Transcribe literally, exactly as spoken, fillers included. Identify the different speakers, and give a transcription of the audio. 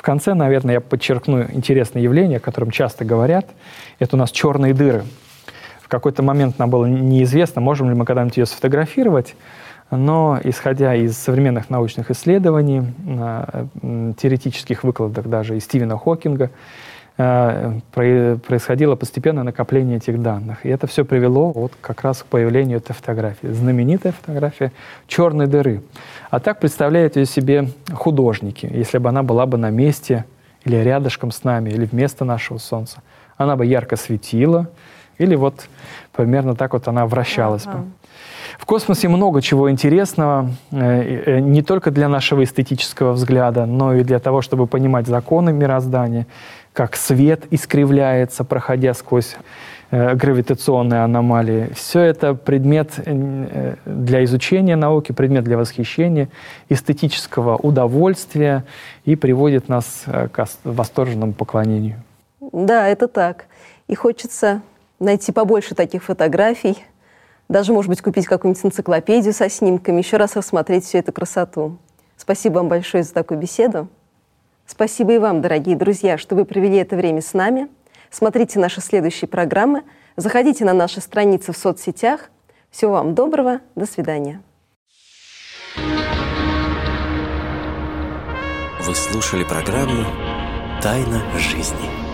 Speaker 1: конце, наверное, я подчеркну интересное явление, о котором часто говорят. Это у нас черные дыры. В какой-то момент нам было неизвестно, можем ли мы когда-нибудь ее сфотографировать, но, исходя из современных научных исследований, теоретических выкладок даже из Стивена Хокинга, происходило постепенное накопление этих данных. И это все привело вот как раз к появлению этой фотографии. Знаменитая фотография черной дыры. А так представляют ее себе художники, если бы она была бы на месте или рядышком с нами, или вместо нашего Солнца. Она бы ярко светила, или вот примерно так вот она вращалась ага. бы. В космосе много чего интересного, не только для нашего эстетического взгляда, но и для того, чтобы понимать законы мироздания, как свет искривляется, проходя сквозь э, гравитационные аномалии. Все это предмет э, для изучения науки, предмет для восхищения, эстетического удовольствия и приводит нас э, к восторженному поклонению.
Speaker 2: Да, это так. И хочется найти побольше таких фотографий, даже, может быть, купить какую-нибудь энциклопедию со снимками, еще раз рассмотреть всю эту красоту. Спасибо вам большое за такую беседу. Спасибо и вам, дорогие друзья, что вы провели это время с нами. Смотрите наши следующие программы, заходите на наши страницы в соцсетях. Всего вам доброго, до свидания.
Speaker 3: Вы слушали программу «Тайна жизни».